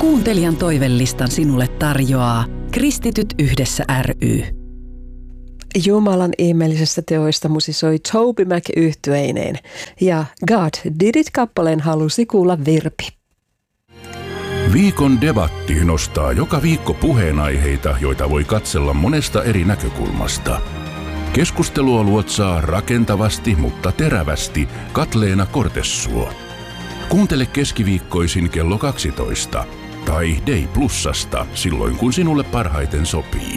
Kuuntelijan toivelistan sinulle tarjoaa Kristityt yhdessä ry. Jumalan ihmeellisestä teoista musisoi TobyMac yhtyeineen ja God Did It-kappaleen halusi kuulla Virpi. Viikon debatti nostaa joka viikko puheenaiheita, joita voi katsella monesta eri näkökulmasta. Keskustelua luotsaa rakentavasti, mutta terävästi Katleena Kortessuo. Kuuntele keskiviikkoisin kello 12 tai Day Plusasta silloin, kun sinulle parhaiten sopii.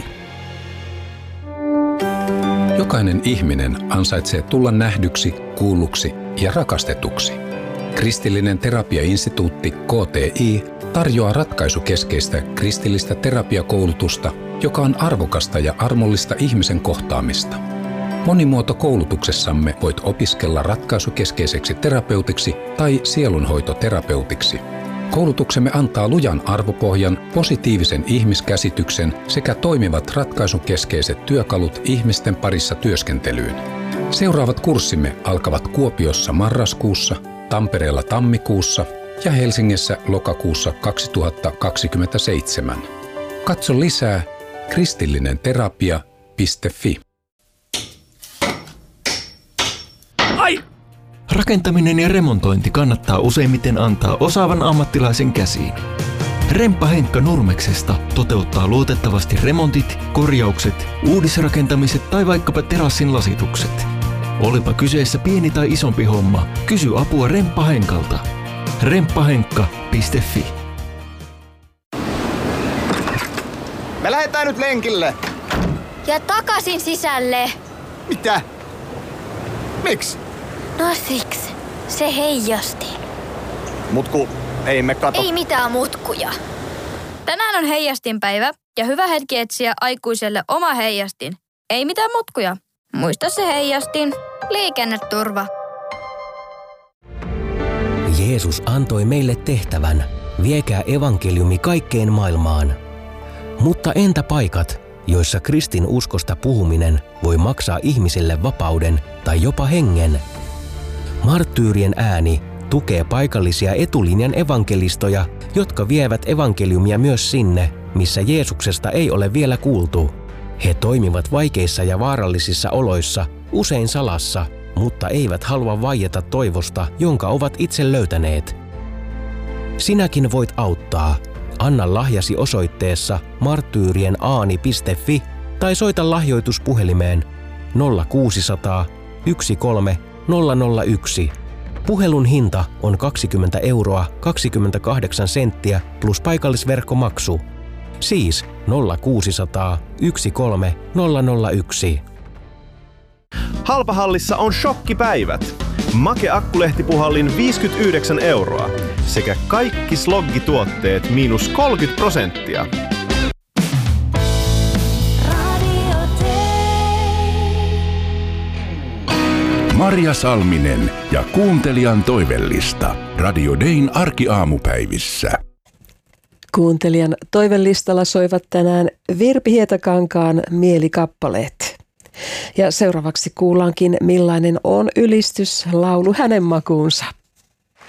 Jokainen ihminen ansaitsee tulla nähdyksi, kuulluksi ja rakastetuksi. Kristillinen terapiainstituutti KTI tarjoaa ratkaisukeskeistä kristillistä terapiakoulutusta, joka on arvokasta ja armollista ihmisen kohtaamista. Monimuotokoulutuksessamme voit opiskella ratkaisukeskeiseksi terapeutiksi tai sielunhoitoterapeutiksi. Koulutuksemme antaa lujan arvopohjan, positiivisen ihmiskäsityksen sekä toimivat ratkaisukeskeiset työkalut ihmisten parissa työskentelyyn. Seuraavat kurssimme alkavat Kuopiossa marraskuussa, Tampereella tammikuussa ja Helsingissä lokakuussa 2027. Katso lisää kristillinenterapia.fi. Ai! Rakentaminen ja remontointi kannattaa useimmiten antaa osaavan ammattilaisen käsiin. Remppa Henkka Nurmeksesta toteuttaa luotettavasti remontit, korjaukset, uudisrakentamiset tai vaikkapa terassin lasitukset. Olipa kyseessä pieni tai isompi homma, kysy apua Remppa Henkalta. remppahenkka.fi. Me lähdetään nyt lenkille. Ja takaisin sisälle. Mitä? Miksi? No siksi. Se heijasti. Mutku, ei me kato. Ei mitään mutkuja. Tänään on heijastinpäivä ja hyvä hetki etsiä aikuiselle oma heijastin. Ei mitään mutkuja. Muista se heijastin. Liikenneturva. Jeesus antoi meille tehtävän. Viekää evankeliumi kaikkeen maailmaan. Mutta entä paikat, joissa kristin uskosta puhuminen voi maksaa ihmisille vapauden tai jopa hengen? Marttyyrien ääni tukee paikallisia etulinjan evankelistoja, jotka vievät evankeliumia myös sinne, missä Jeesuksesta ei ole vielä kuultu. He toimivat vaikeissa ja vaarallisissa oloissa, usein salassa, mutta eivät halua vaieta toivosta, jonka ovat itse löytäneet. Sinäkin voit auttaa. Anna lahjasi osoitteessa marttyyrienAani.fi tai soita lahjoituspuhelimeen 0600 13 001. Puhelun hinta on 20 € 28 senttiä plus paikallisverkkomaksu. Siis 0600 13 001. Halpahallissa on shokkipäivät. Make akkulehtipuhallin 59 € sekä kaikki sloggituotteet miinus 30%. Marja Salminen ja kuuntelijan toivellista. Radio Dayn arkiaamupäivissä. Kuuntelijan toivelistalla soivat tänään Virpi Hietakankaan Mielikappaleet. Ja seuraavaksi kuullaankin, millainen on ylistyslaulu hänen makuunsa.